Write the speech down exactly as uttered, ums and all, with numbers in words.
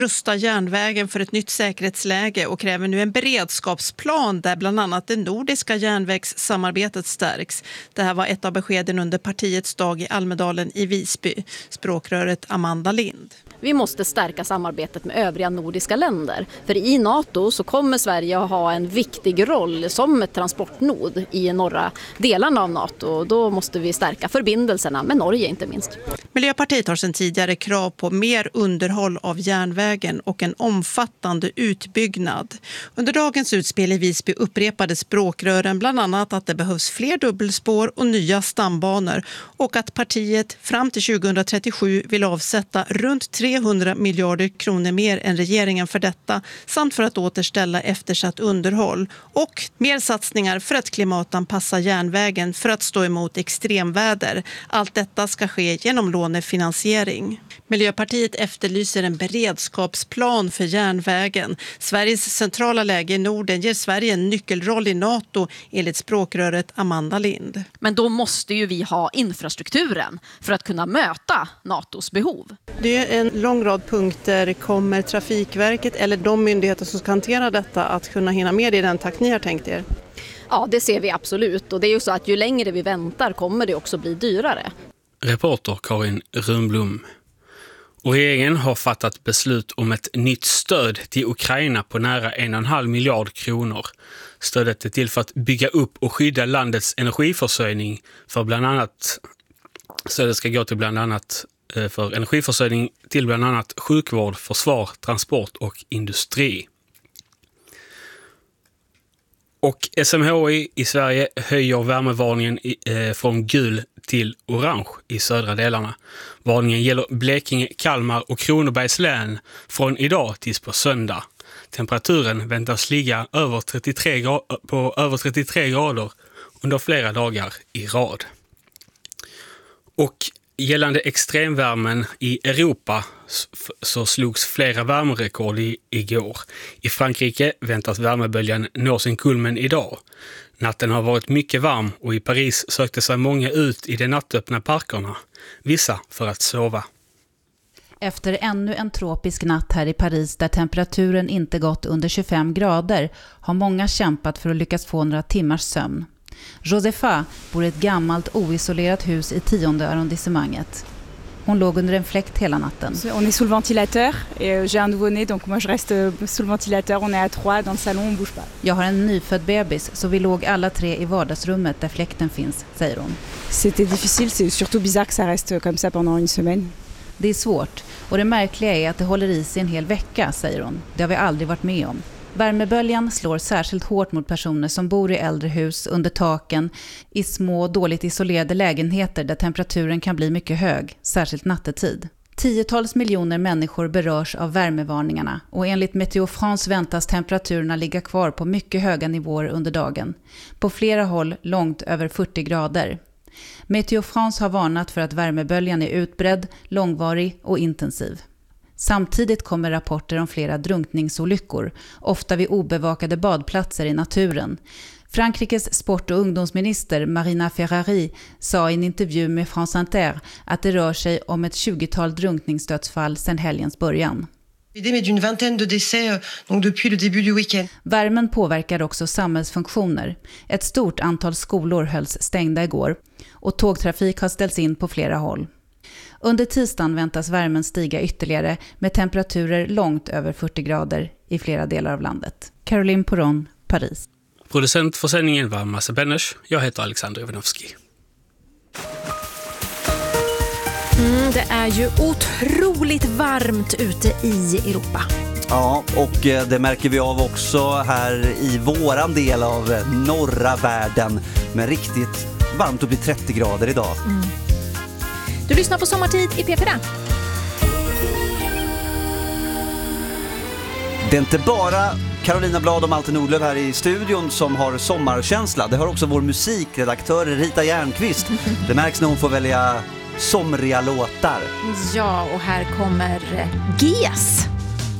rusta järnvägen för ett nytt säkerhetsläge och kräver nu en beredskapsplan där bland annat det nordiska järnvägssamarbetet stärks. Det här var ett av beskeden under partiets dag i Almedalen i Visby. Språkröret Amanda Lind. Vi måste stärka samarbetet med övriga nordiska länder. För i NATO så kommer Sverige att ha en viktig roll som ett transportnod i norra delarna av NATO. Då måste vi stärka förbindelserna med Norge inte minst. Miljöpartiet har sedan tidigare krav på mer underhåll av järnvägen och en omfattande utbyggnad. Under dagens utspel i Visby upprepade språkrören bland annat att det behövs fler dubbelspår och nya stambanor och att partiet fram till tjugohundratrettiosju vill avsätta runt trehundra miljarder kronor mer än regeringen för detta samt för att återställa eftersatt underhåll och mer satsningar för att klimatanpassa järnvägen för att stå emot extremväder. Allt detta ska ske genom lånefinansiering. Miljöpartiet efterlyser en beredskapsplan för järnvägen. Sveriges centrala läge i Norden ger Sverige en nyckelroll i NATO enligt språkröret Amanda Lind. Men då måste ju vi ha infrastrukturen för att kunna möta NATOs behov. Det är en lång rad punkter. Kommer Trafikverket eller de myndigheter som ska hantera detta att kunna hinna med i den takt ni har tänkt er? Ja, det ser vi absolut. Och det är ju så att ju längre vi väntar kommer det också bli dyrare. Reporter Karin Rundblom. Och regeringen har fattat beslut om ett nytt stöd till Ukraina på nära en och en halv miljard kronor. Stödet är till för att bygga upp och skydda landets energiförsörjning för bland annat stödet ska gå till bland annat för energiförsörjning till bland annat sjukvård, försvar, transport och industri. Och S M H I i Sverige höjer värmevarningen i, eh, från gul till orange i södra delarna. Varningen gäller Blekinge, Kalmar och Kronobergs län från idag tills på söndag. Temperaturen väntas ligga över trettiotre gra- på över trettiotre grader under flera dagar i rad. Och gällande extremvärmen i Europa så slogs flera värmerekord i, igår. I Frankrike väntas värmeböljan nå sin kulmen idag. Natten har varit mycket varm och i Paris sökte sig många ut i de nattöppna parkerna. Vissa för att sova. Efter ännu en tropisk natt här i Paris där temperaturen inte gått under tjugofem grader har många kämpat för att lyckas få några timmars sömn. Josefa bor i ett gammalt oisolerat hus i tionde arrondissemanget. Hon låg under en fläkt hela natten. On est sous le ventilateur et j'ai un nouveau-né donc moi je reste sous le ventilateur. On est à trois dans le salon, on bouge pas. Jag har en nyfödd bebis så vi låg alla tre i vardagsrummet där fläkten finns, säger hon. C'était difficile, c'est surtout bizarre que ça reste comme ça pendant une semaine. Det är svårt och det märkliga är att det håller i sig en hel vecka, säger hon. Det har vi aldrig varit med om. Värmeböljan slår särskilt hårt mot personer som bor i äldre hus under taken i små dåligt isolerade lägenheter där temperaturen kan bli mycket hög, särskilt nattetid. Tiotals miljoner människor berörs av värmevarningarna och enligt Meteo France väntas temperaturerna ligga kvar på mycket höga nivåer under dagen. På flera håll långt över fyrtio grader. Meteo France har varnat för att värmeböljan är utbredd, långvarig och intensiv. Samtidigt kommer rapporter om flera drunkningsolyckor, ofta vid obevakade badplatser i naturen. Frankrikes sport- och ungdomsminister Marina Ferrari sa i en intervju med France Inter att det rör sig om ett tjugotal drunkningsdödsfall sedan helgens början. Värmen påverkar också samhällsfunktioner. Ett stort antal skolor hölls stängda igår och tågtrafik har ställts in på flera håll. Under tisdagen väntas värmen stiga ytterligare med temperaturer långt över fyrtio grader i flera delar av landet. Caroline Poron, Paris. Producent för sändningen var Massa Benners. Jag heter Alexander Ivanovski. Mm, det är ju otroligt varmt ute i Europa. Ja, och det märker vi av också här i våran del av norra världen. Men riktigt varmt, upp i trettio grader idag. Mm. Du lyssnar på Sommartid i P fyra. Det är inte bara Carolina Blad och Malte Nordlöf här i studion som har sommarkänsla. Det har också vår musikredaktör Rita Järnqvist. Det märks när hon får välja somriga låtar. Ja, och här kommer G E S.